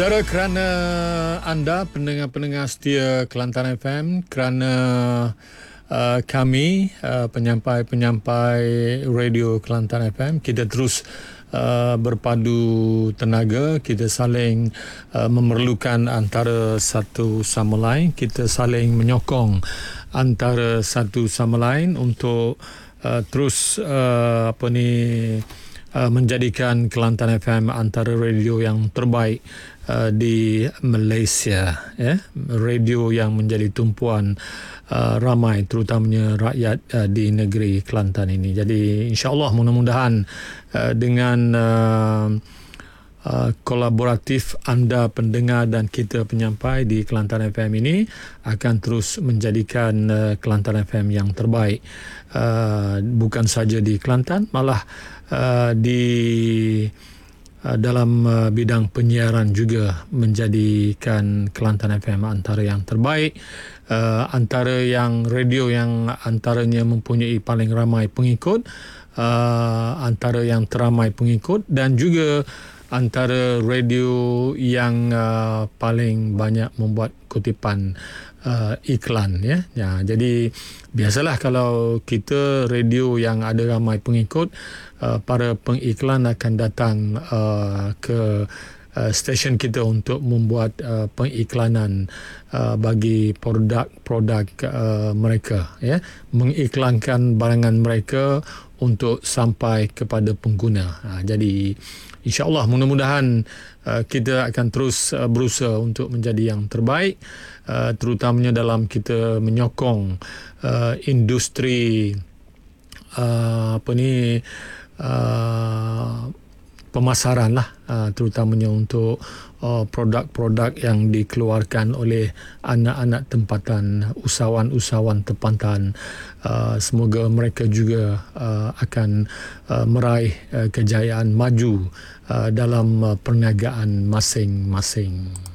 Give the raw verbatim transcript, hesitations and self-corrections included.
Saudara, kerana anda pendengar-pendengar setia Kelantan F M, kerana uh, kami uh, penyampai-penyampai radio Kelantan F M, kita terus uh, berpadu tenaga, kita saling uh, memerlukan antara satu sama lain, kita saling menyokong antara satu sama lain untuk uh, terus uh, apa ni uh, menjadikan Kelantan F M antara radio yang terbaik Uh, di Malaysia, ya, radio yang menjadi tumpuan uh, ramai terutamanya rakyat uh, di negeri Kelantan ini. Jadi insya-Allah mudah-mudahan uh, dengan uh, uh, kolaboratif anda pendengar dan kita penyampai di Kelantan F M ini akan terus menjadikan uh, Kelantan F M yang terbaik, uh, bukan saja di Kelantan, malah uh, di dalam uh, bidang penyiaran juga menjadikan Kelantan F M antara yang terbaik, uh, antara yang radio yang antaranya mempunyai paling ramai pengikut, uh, antara yang teramai pengikut, dan juga antara radio yang uh, paling banyak membuat kutipan uh, iklan, ya. Ya, jadi biasalah kalau kita radio yang ada ramai pengikut, uh, para pengiklan akan datang uh, ke uh, stesen kita untuk membuat uh, pengiklanan uh, bagi produk-produk uh, mereka, ya, mengiklankan barangan mereka untuk sampai kepada pengguna. Ha, jadi insya-Allah mudah-mudahan uh, kita akan terus uh, berusaha untuk menjadi yang terbaik, uh, terutamanya dalam kita menyokong uh, industri uh, apa ni uh, pemasaran lah, uh, terutamanya untuk uh, produk-produk yang dikeluarkan oleh anak-anak tempatan, usahawan-usahawan tempatan. Uh, semoga mereka juga uh, akan uh, meraih uh, kejayaan maju uh, dalam uh, perniagaan masing-masing.